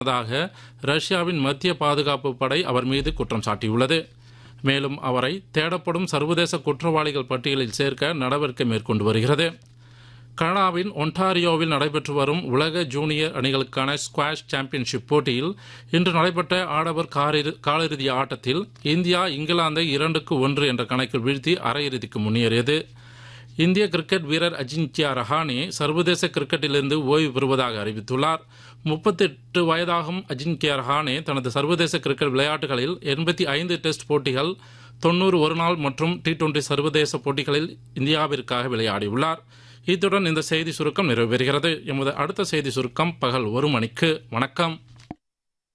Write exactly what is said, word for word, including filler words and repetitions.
தாக ரஷ்யாவின் மத்திய பாதுகாப்பு படை அவர் மீது குற்றம் சாட்டியுள்ளது. மேலும் அவரை தேடப்படும் சர்வதேச குற்றவாளிகள் பட்டியலில் சேர்க்க நடவடிக்கை மேற்கொண்டு வருகிறது. கனடாவின் ஒன்டாரியோவில் நடைபெற்று வரும் உலக ஜூனியர் அணிகளுக்கான ஸ்குவாஷ் சாம்பியன்ஷிப் போட்டியில் இன்று நடைபெற்ற ஆடவர் காலிறுதி ஆட்டத்தில் இந்தியா இங்கிலாந்தை இரண்டுக்கு ஒன்று என்ற கணக்கில் வீழ்த்தி அரையிறுதிக்கு முன்னேறியது. இந்திய கிரிக்கெட் வீரர் அஜிங்கியா ரஹானே சர்வதேச கிரிக்கெட்டிலிருந்து ஓய்வு பெறுவதாக அறிவித்துள்ளார். முப்பத்தி எட்டு வயதாகும் அஜிங்கியா ரஹானே தனது சர்வதேச கிரிக்கெட் விளையாட்டுகளில் எண்பத்தி ஐந்து டெஸ்ட் போட்டிகள், தொன்னூறு ஒருநாள் மற்றும் டி டுவெண்டி சர்வதேச போட்டிகளில் இந்தியாவிற்காக விளையாடியுள்ளார். இத்துடன் இந்த செய்தி சுருக்கம் நிறைவு பெறுகிறது. எமது அடுத்த செய்தி சுருக்கம் பகல் ஒரு மணிக்கு. வணக்கம்.